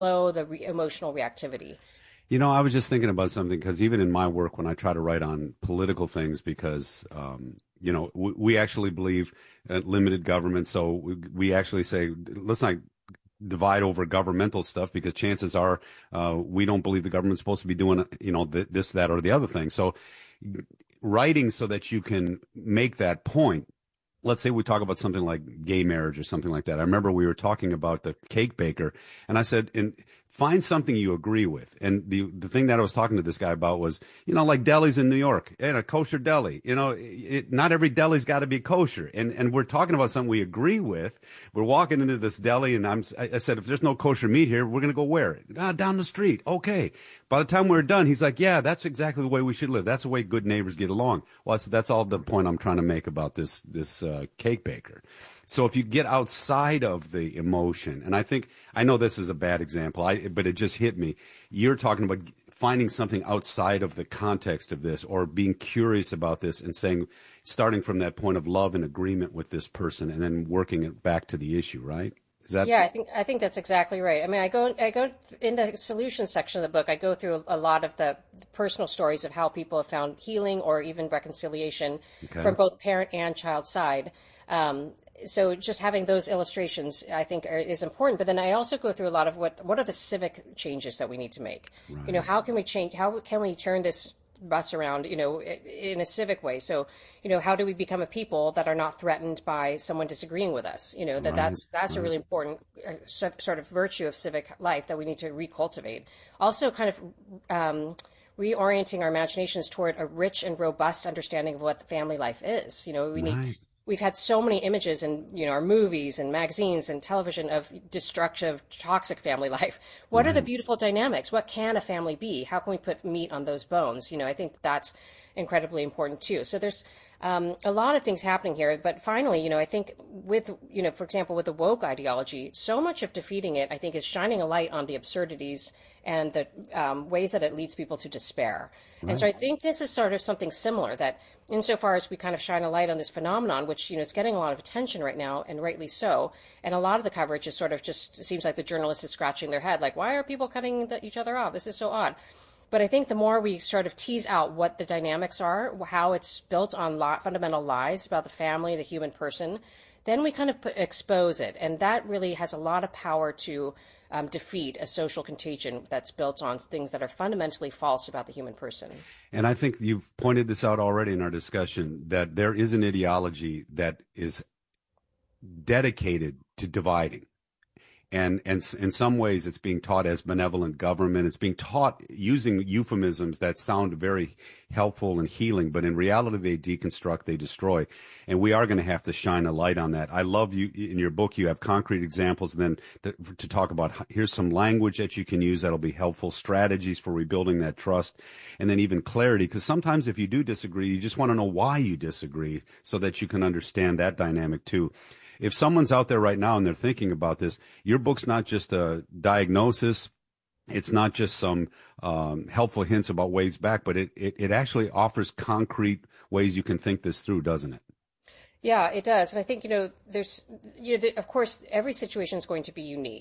slow the emotional reactivity. I was just thinking about something because even in my work, when I try to write on political things, because, we actually believe limited government. So we actually say, let's not divide over governmental stuff because chances are we don't believe the government's supposed to be doing, this, that, or the other thing. So writing so that you can make that point. Let's say we talk about something like gay marriage or something like that. I remember we were talking about the cake baker, and I said, find something you agree with. And the thing that I was talking to this guy about was, like delis in New York, and a kosher deli. Not every deli's got to be kosher. And we're talking about something we agree with. We're walking into this deli, and I said, if there's no kosher meat here, we're going to go where? Down the street. Okay. By the time we're done, he's like, yeah, that's exactly the way we should live. That's the way good neighbors get along. Well, I said, that's all the point I'm trying to make about this cake baker. So if you get outside of the emotion, and I know this is a bad example, but it just hit me. You're talking about finding something outside of the context of this, or being curious about this and starting from that point of love and agreement with this person, and then working it back to the issue, right? Is that? Yeah, I think that's exactly right. I mean, I go in the solution section of the book. I go through a lot of the personal stories of how people have found healing or even reconciliation Okay. from both parent and child side. So just having those illustrations, I think, is important. But then I also go through a lot of what are the civic changes that we need to make. Right. How can we change? How can we turn this bus around, in a civic way? So, how do we become a people that are not threatened by someone disagreeing with us? Right. That's a Right. really important sort of virtue of civic life that we need to recultivate. Also, kind of reorienting our imaginations toward a rich and robust understanding of what the family life is. Right. We've had so many images in our movies and magazines and television of destructive, toxic family life. What are the Right. beautiful dynamics? What can a family be? How can we put meat on those bones? I think that's incredibly important too. So there's a lot of things happening here. But finally, I think with, for example, with the woke ideology, so much of defeating it, I think, is shining a light on the absurdities and the ways that it leads people to despair. And so Right. I think this is sort of something similar, that insofar as we kind of shine a light on this phenomenon, which, it's getting a lot of attention right now, and rightly so. And a lot of the coverage is sort of just, it seems like the journalist is scratching their head, like, why are people cutting each other off? This is so odd. But I think the more we sort of tease out what the dynamics are, how it's built on fundamental lies about the family, the human person, then we kind of expose it. And that really has a lot of power to defeat a social contagion that's built on things that are fundamentally false about the human person. And I think you've pointed this out already in our discussion, that there is an ideology that is dedicated to dividing. And in some ways, it's being taught as benevolent government. It's being taught using euphemisms that sound very helpful and healing, but in reality, they deconstruct, they destroy. And we are going to have to shine a light on that. I love you in your book. You have concrete examples, and then to talk about here's some language that you can use that'll be helpful, strategies for rebuilding that trust, and then even clarity. Because sometimes if you do disagree, you just want to know why you disagree so that you can understand that dynamic too. If someone's out there right now and they're thinking about this, your book's not just a diagnosis. It's not just some helpful hints about ways back, but it actually offers concrete ways you can think this through, doesn't it? Yeah, it does. And I think, there's, of course, every situation is going to be unique.